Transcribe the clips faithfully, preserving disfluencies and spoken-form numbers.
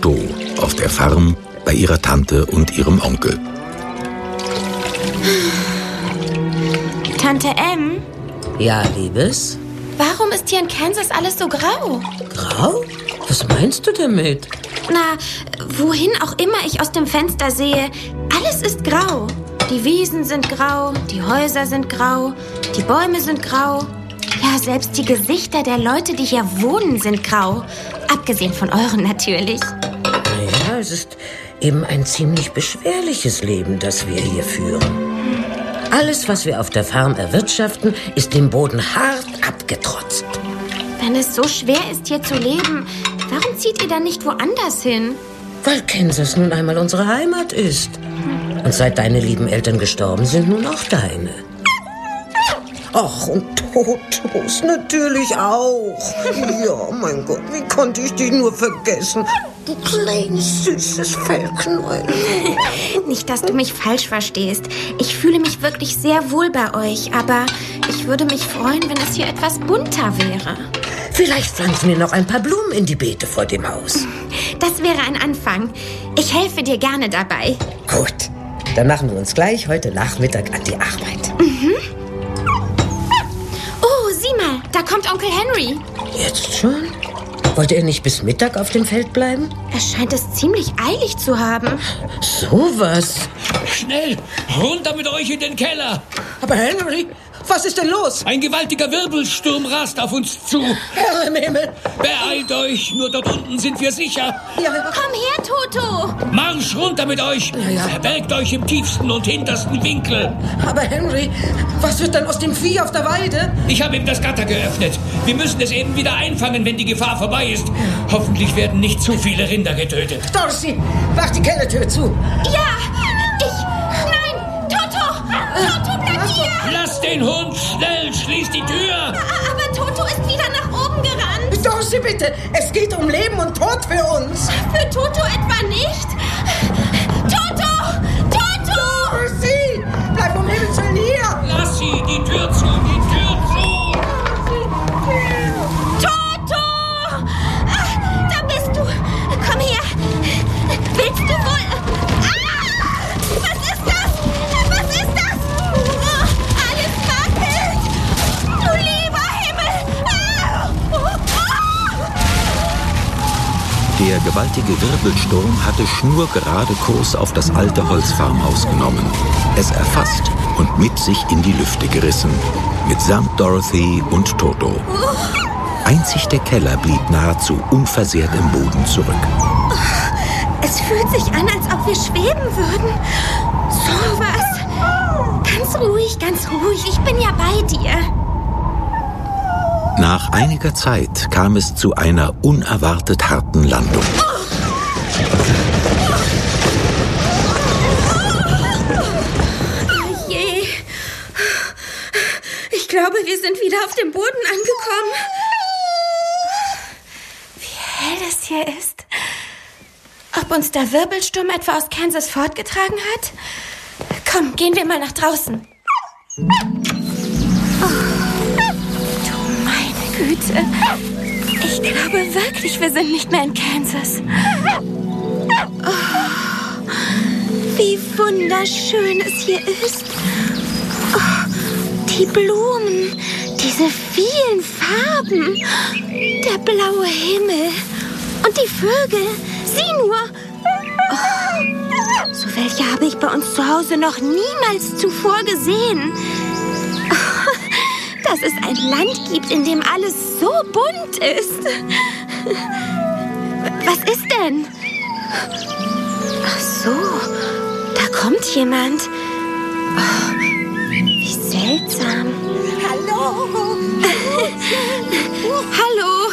Toto auf der Farm bei ihrer Tante und ihrem Onkel. Tante Em? Ja, Liebes? Warum ist hier in Kansas alles so grau? Grau? Was meinst du damit? Na, wohin auch immer ich aus dem Fenster sehe, alles ist grau. Die Wiesen sind grau, die Häuser sind grau, die Bäume sind grau. Ja, selbst die Gesichter der Leute, die hier wohnen, sind grau. Abgesehen von euren natürlich. Naja, es ist eben ein ziemlich beschwerliches Leben, das wir hier führen. Alles, was wir auf der Farm erwirtschaften, ist dem Boden hart abgetrotzt. Wenn es so schwer ist, hier zu leben, warum zieht ihr dann nicht woanders hin? Weil Kansas nun einmal unsere Heimat ist. Und seit deine lieben Eltern gestorben sind, nun auch deine. Ach, und Totos natürlich auch. Ja, mein Gott, wie konnte ich dich nur vergessen? Du kleines, süßes Fellknäuel. Nicht, dass du mich falsch verstehst. Ich fühle mich wirklich sehr wohl bei euch, aber ich würde mich freuen, wenn es hier etwas bunter wäre. Vielleicht pflanzen wir noch ein paar Blumen in die Beete vor dem Haus. Das wäre ein Anfang. Ich helfe dir gerne dabei. Gut, dann machen wir uns gleich heute Nachmittag an die Arbeit. Mhm. Oh, sieh mal, da kommt Onkel Henry. Jetzt schon? Wollte er nicht bis Mittag auf dem Feld bleiben? Er scheint es ziemlich eilig zu haben. So was? Schnell, runter mit euch in den Keller. Aber Henry, was ist denn los? Ein gewaltiger Wirbelsturm rast auf uns zu. Herr im Himmel! Beeilt euch, nur dort unten sind wir sicher. Ja. Komm her, Toto! Marsch runter mit euch! Ja, ja. Verbergt euch im tiefsten und hintersten Winkel. Aber Henry, was wird dann aus dem Vieh auf der Weide? Ich habe ihm das Gatter geöffnet. Wir müssen es eben wieder einfangen, wenn die Gefahr vorbei ist. Hoffentlich werden nicht zu viele Rinder getötet. Dorothy, mach die Kellertür zu. Ja, ich... Nein, Toto! Toto, bleib hier! Lass den Hund schnell, schließ die Tür! Aber Toto ist wieder nach oben gerannt. Dorothy, bitte, es geht um Leben und Tod für uns. Für Toto etwa nicht? Toto! Toto! Dorothy, bleib um Himmels Willen hier. Lass sie, die Tür zu, die Tür zu! Toto! Ah, da bist du. Komm her. Willst du wohl... Ah! Was ist das? Was ist das? Oh, alles wackelt. Du lieber Himmel. Ah! Oh, oh. Der gewaltige Wirbelsturm hatte schnurgerade Kurs auf das alte Holzfarmhaus genommen, es erfasst und mit sich in die Lüfte gerissen, mitsamt Dorothy und Toto. Einzig der Keller blieb nahezu unversehrt im Boden zurück. Es fühlt sich an, als ob wir schweben würden. So was. Ganz ruhig, ganz ruhig. Ich bin ja bei dir. Nach einiger Zeit kam es zu einer unerwartet harten Landung. Oh je. Ich glaube, wir sind wieder auf dem Boden angekommen. Wie hell es hier ist. Ob uns der Wirbelsturm etwa aus Kansas fortgetragen hat? Komm, gehen wir mal nach draußen. Oh, du meine Güte. Ich glaube wirklich, wir sind nicht mehr in Kansas. Oh, wie wunderschön es hier ist. Oh, die Blumen, diese vielen Farben, der blaue Himmel und die Vögel. Sieh nur! Oh, so welche habe ich bei uns zu Hause noch niemals zuvor gesehen. Oh, dass es ein Land gibt, in dem alles so bunt ist. Was ist denn? Ach so, da kommt jemand. Oh, wie seltsam. Hallo! Hallo!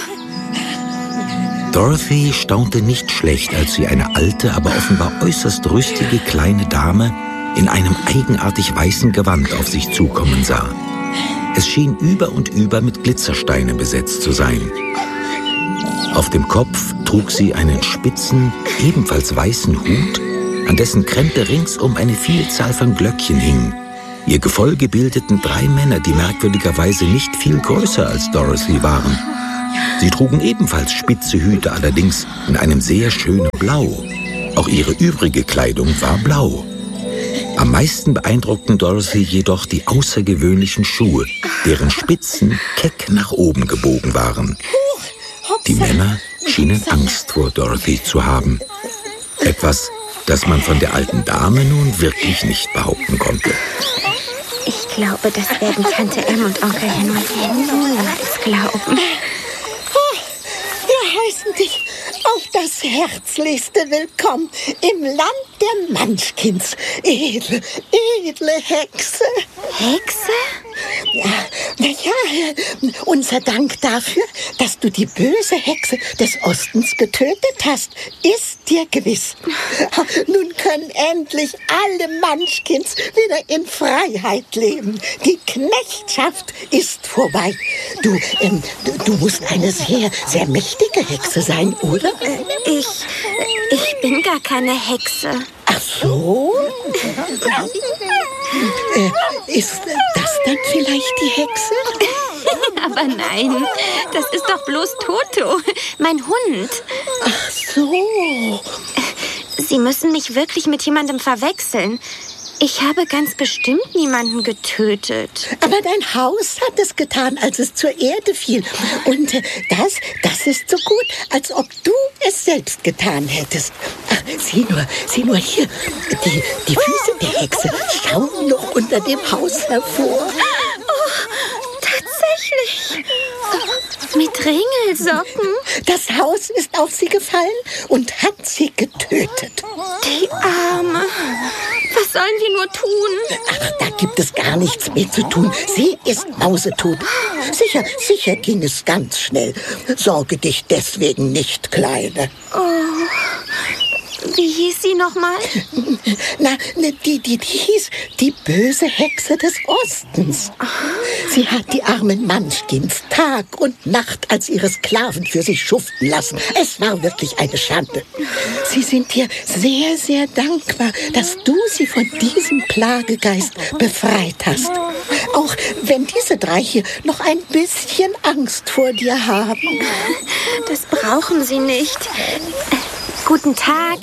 Dorothy staunte nicht schlecht, als sie eine alte, aber offenbar äußerst rüstige kleine Dame in einem eigenartig weißen Gewand auf sich zukommen sah. Es schien über und über mit Glitzersteinen besetzt zu sein. Auf dem Kopf trug sie einen spitzen, ebenfalls weißen Hut, an dessen Krempe ringsum eine Vielzahl von Glöckchen hing. Ihr Gefolge bildeten drei Männer, die merkwürdigerweise nicht viel größer als Dorothy waren. Sie trugen ebenfalls spitze Hüte, allerdings in einem sehr schönen Blau. Auch ihre übrige Kleidung war blau. Am meisten beeindruckten Dorothy jedoch die außergewöhnlichen Schuhe, deren Spitzen keck nach oben gebogen waren. Die Männer schienen Angst vor Dorothy zu haben. Etwas, das man von der alten Dame nun wirklich nicht behaupten konnte. Ich glaube, das werden Tante Em und Onkel Henry niemals glauben. Wir heißen dich auf das herzlichste willkommen im Land der Munchkins. Edle, edle Hexe. Hexe? Ja, na ja, unser Dank dafür, dass du die böse Hexe des Ostens getötet hast, ist dir gewiss. Nun können endlich alle Munchkins wieder in Freiheit leben. Die Knechtschaft ist vorbei. Du, ähm, du, du musst eine sehr, sehr mächtige Hexe sein, oder? Ich, ich bin gar keine Hexe. Ach so? äh, ist das dann vielleicht die Hexe? Aber nein, das ist doch bloß Toto, mein Hund. Ach so. Sie müssen mich wirklich mit jemandem verwechseln. Ich habe ganz bestimmt niemanden getötet. Aber dein Haus hat es getan, als es zur Erde fiel. Und äh, das, das ist so gut, als ob du es selbst getan hättest. Ach, sieh nur, sieh nur hier. Die, die Füße der Hexe schauen noch unter dem Haus hervor. Oh, tatsächlich. Mit Ringelsocken. Das Haus ist auf sie gefallen und hat sie getötet. Die Arme. Was sollen wir nur tun? Ach, da gibt es gar nichts mehr zu tun. Sie ist mausetot. Sicher, sicher ging es ganz schnell. Sorge dich deswegen nicht, Kleine. Oh, wie hieß sie nochmal? Na, ne, die, die, die hieß die böse Hexe des Ostens. Sie hat die armen Munchkins Tag und Nacht als ihre Sklaven für sich schuften lassen. Es war wirklich eine Schande. Sie sind dir sehr, sehr dankbar, dass du sie von diesem Plagegeist befreit hast. Auch wenn diese drei hier noch ein bisschen Angst vor dir haben. Das brauchen sie nicht. Guten Tag.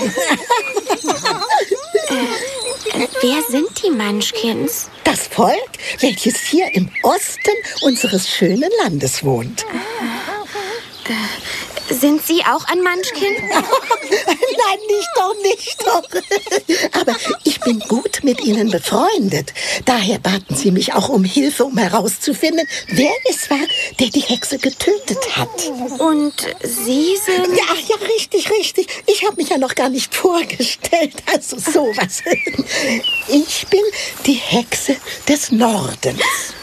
äh, wer sind die Munchkins? Das Volk, welches hier im Osten unseres schönen Landes wohnt. Äh, sind Sie auch ein Munchkin? Nein, nicht doch, nicht doch. Aber ich bin gut mit ihnen befreundet. Daher baten sie mich auch um Hilfe, um herauszufinden, wer es war, der die Hexe getötet hat. Und Sie sind... Ja, ja, richtig, richtig. Ich habe mich ja noch gar nicht vorgestellt. Also sowas. Ich bin die Hexe des Nordens.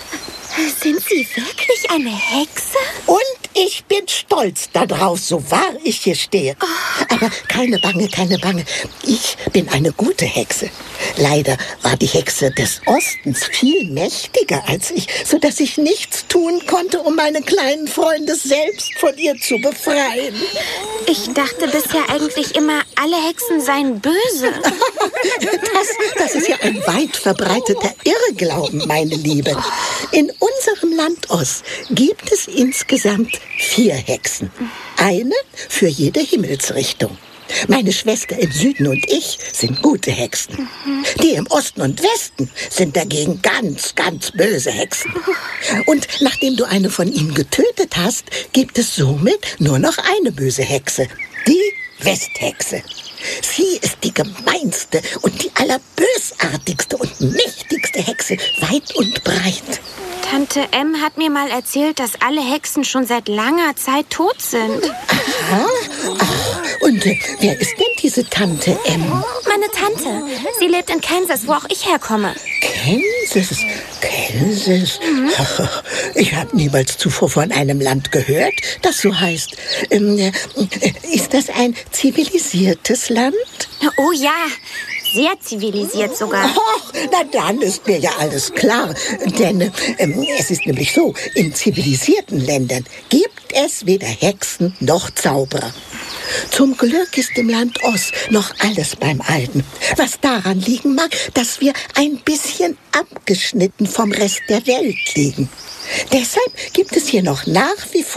Sind Sie wirklich eine Hexe? Und ich bin stolz darauf, so wahr ich hier stehe. Aber keine Bange, keine Bange. Ich bin eine gute Hexe. Leider war die Hexe des Ostens viel mächtiger als ich, sodass ich nichts tun konnte, um meine kleinen Freunde selbst von ihr zu befreien. Ich dachte bisher eigentlich immer, alle Hexen seien böse. Das, das ist ja ein weit verbreiteter Irrglauben, meine Liebe. In unserem Land Ost gibt es insgesamt vier Hexen. Eine für jede Himmelsrichtung. Meine Schwester im Süden und ich sind gute Hexen. Die im Osten und Westen sind dagegen ganz, ganz böse Hexen. Und nachdem du eine von ihnen getötet hast, gibt es somit nur noch eine böse Hexe. Die Westhexe. Sie ist die gemeinste und die allerbösartigste und mächtigste Hexe weit und breit. Tante Em hat mir mal erzählt, dass alle Hexen schon seit langer Zeit tot sind. Aha. Ach, und äh, wer ist denn diese Tante Em? Meine Tante. Sie lebt in Kansas, wo auch ich herkomme. Kansas? Kansas? Mhm. Ach, ich habe niemals zuvor von einem Land gehört, das so heißt. Ähm, äh, ist das ein zivilisiertes Land? Oh ja. Sehr zivilisiert sogar. Ach, na dann ist mir ja alles klar. Denn ähm, es ist nämlich so, in zivilisierten Ländern gibt es weder Hexen noch Zauberer. Zum Glück ist im Land Oz noch alles beim Alten. Was daran liegen mag, dass wir ein bisschen abgeschnitten vom Rest der Welt liegen. Deshalb gibt es hier noch nach wie vor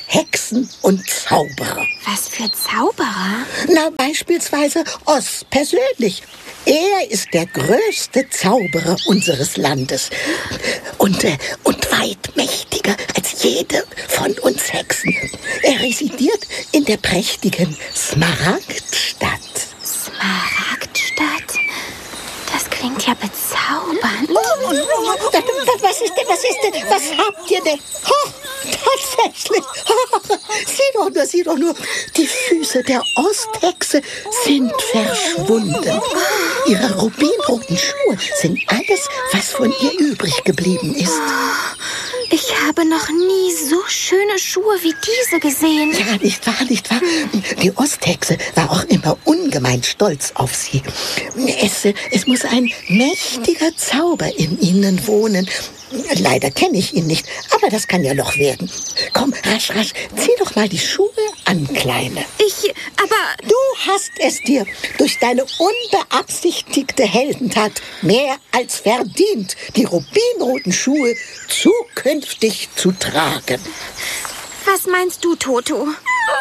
Hexen und Zauberer. Was für Zauberer? Na, beispielsweise Oz persönlich. Er ist der größte Zauberer unseres Landes und, äh, und weit mächtiger als jede von uns Hexen. Er residiert in der prächtigen Smaragdstadt. Smaragdstadt? Das klingt ja bezaubernd. Oh, was ist denn, was ist denn, was habt ihr denn? Oh, tatsächlich. Oh, sieh doch nur, sieh doch nur. Die Füße der Osthexe sind verschwunden. Ihre rubinroten Schuhe sind alles, was von ihr übrig geblieben ist. Ich habe noch nie so schöne Schuhe wie diese gesehen. Ja, nicht wahr, nicht wahr? Die Osthexe war auch immer ungemein stolz auf sie. Es, es muss ein mächtiger Zauber in ihnen wohnen. Leider kenne ich ihn nicht, aber das kann ja noch werden. Komm, rasch, rasch, zieh doch mal die Schuhe an, Kleine. Ich, aber... Du hast es dir durch deine unbeabsichtigte Heldentat mehr als verdient, die rubinroten Schuhe zukünftig zu tragen. Was meinst du, Toto?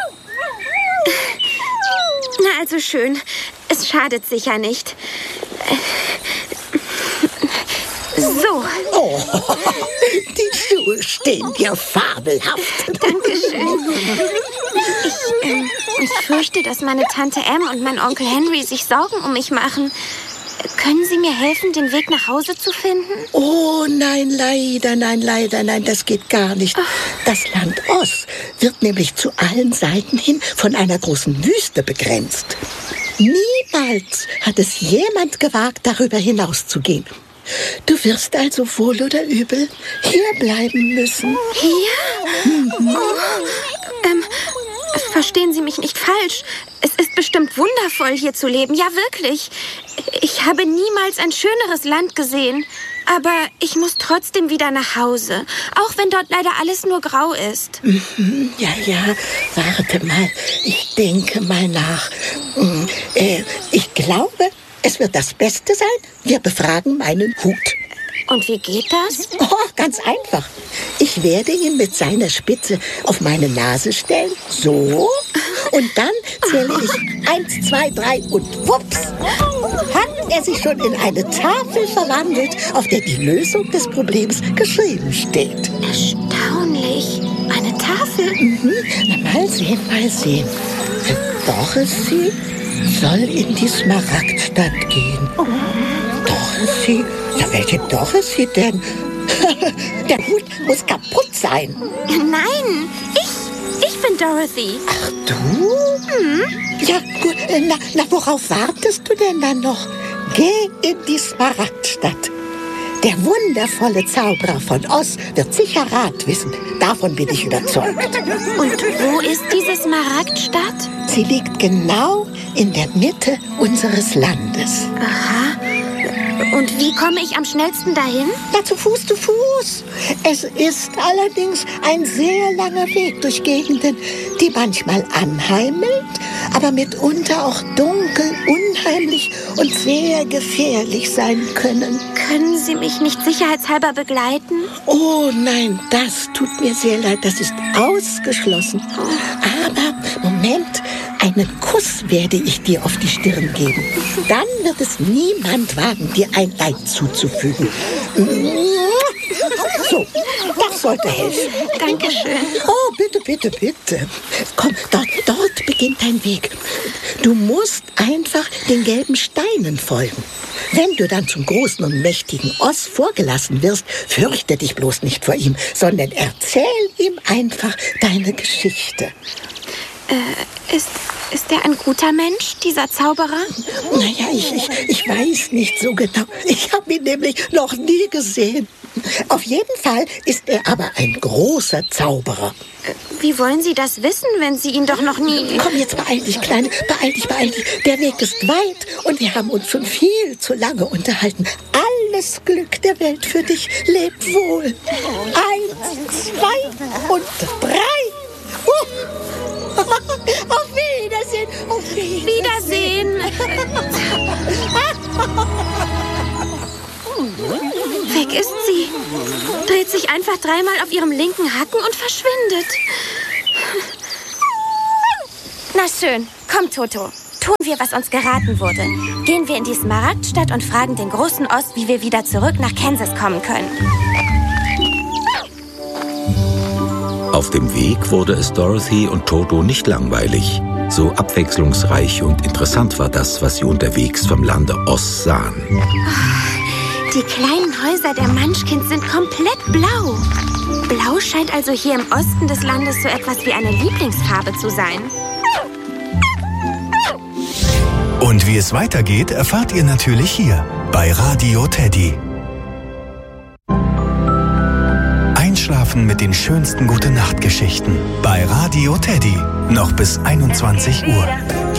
Na, also schön. Es schadet sicher nicht. So. Oh, die Schuhe stehen dir fabelhaft. Dankeschön. Ich, äh, ich fürchte, dass meine Tante Em und mein Onkel Henry sich Sorgen um mich machen. Können Sie mir helfen, den Weg nach Hause zu finden? Oh, nein, leider, nein, leider, nein, das geht gar nicht. Das Land Oz wird nämlich zu allen Seiten hin von einer großen Wüste begrenzt. Niemals hat es jemand gewagt, darüber hinauszugehen. Du wirst also wohl oder übel hier bleiben müssen. Hier? Mhm. Oh, ähm, verstehen Sie mich nicht falsch. Es ist bestimmt wundervoll, hier zu leben. Ja, wirklich. Ich habe niemals ein schöneres Land gesehen. Aber ich muss trotzdem wieder nach Hause. Auch wenn dort leider alles nur grau ist. Mhm, ja, ja, warte mal. Ich denke mal nach. Äh, ich glaube... Es wird das Beste sein, wir befragen meinen Hut. Und wie geht das? Oh, ganz einfach. Ich werde ihn mit seiner Spitze auf meine Nase stellen. So. Und dann zähle ich eins, zwei, drei und wups. Hat er sich schon in eine Tafel verwandelt, auf der die Lösung des Problems geschrieben steht. Erstaunlich. Eine Tafel? Mhm. Na, mal sehen, mal sehen. Dorothy soll in die Smaragdstadt gehen. Dorothy? Ja, welche Dorothy denn? Der Hut muss kaputt sein. Nein, ich, ich bin Dorothy. Ach, du? Hm? Ja, gut. Na, na, worauf wartest du denn dann noch? Geh in die Smaragdstadt. Der wundervolle Zauberer von Oz wird sicher Rat wissen. Davon bin ich überzeugt. Und wo ist diese Smaragdstadt? Sie liegt genau in der Mitte unseres Landes. Aha. Und wie komme ich am schnellsten dahin? Na, zu Fuß, zu Fuß. Es ist allerdings ein sehr langer Weg durch Gegenden, die manchmal anheimelnd, aber mitunter auch dunkel, unheimlich und sehr gefährlich sein können. Können Sie mich nicht sicherheitshalber begleiten? Oh nein, das tut mir sehr leid, das ist ausgeschlossen. Aber, Moment, einen Kuss werde ich dir auf die Stirn geben. Dann wird es niemand wagen, dir ein Leid zuzufügen. So, das sollte helfen. Dankeschön. Oh, bitte, bitte, bitte. Komm, dort, dort beginnt dein Weg. Du musst einfach den gelben Steinen folgen. Wenn du dann zum großen und mächtigen Oz vorgelassen wirst, fürchte dich bloß nicht vor ihm, sondern erzähl ihm einfach deine Geschichte. Äh, ist, ist er ein guter Mensch, dieser Zauberer? Naja, ich, ich, ich weiß nicht so genau. Ich habe ihn nämlich noch nie gesehen. Auf jeden Fall ist er aber ein großer Zauberer. Wie wollen Sie das wissen, wenn Sie ihn doch noch nie... Komm, jetzt beeil dich, Kleine. Beeil dich, beeil dich. Der Weg ist weit und wir haben uns schon viel zu lange unterhalten. Alles Glück der Welt für dich. Leb wohl. Eins, zwei und drei. Uh. Auf Wiedersehen. Auf Wiedersehen. Wiedersehen. Weg ist sie. Dreht sich einfach dreimal auf ihrem linken Hacken und verschwindet. Na schön, komm, Toto. Tun wir, was uns geraten wurde. Gehen wir in die Smaragdstadt und fragen den großen Ost, wie wir wieder zurück nach Kansas kommen können. Auf dem Weg wurde es Dorothy und Toto nicht langweilig. So abwechslungsreich und interessant war das, was sie unterwegs vom Lande Oz sahen. Oh, die kleinen Häuser der Munchkins sind komplett blau. Blau scheint also hier im Osten des Landes so etwas wie eine Lieblingsfarbe zu sein. Und wie es weitergeht, erfahrt ihr natürlich hier bei Radio Teddy. Einschlafen mit den schönsten Gute-Nacht-Geschichten bei Radio Teddy. Noch bis einundzwanzig Uhr.